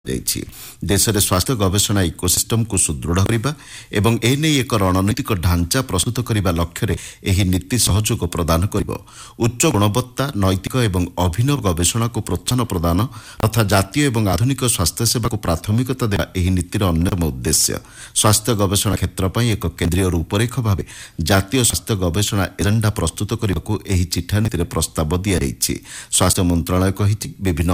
देश में स्वास्थ्य गवेषणा इकोसिस्टम को सुदृढ़ करने एवं एने एक रणनीतिक ढांचा प्रस्तुत करने लक्ष्य यह नीति सहयोग प्रदान कर उच्च गुणवत्ता नैतिक एवं अभिनव गवेषणा को प्रोत्साहन प्रदान तथा जातीय एवं आधुनिक स्वास्थ्य सेवा को प्राथमिकता देवा यह नीतिर अन्यतम उद्देश्य स्वास्थ्य गवेषणा क्षेत्र पर एक केन्द्रीय रूपरेख भाव जातीय स्वास्थ्य गवेषणा एजेंडा प्रस्तुत करने को चिठा नीति प्रस्ताव दि स्वास्थ्य मंत्रालय विभिन्न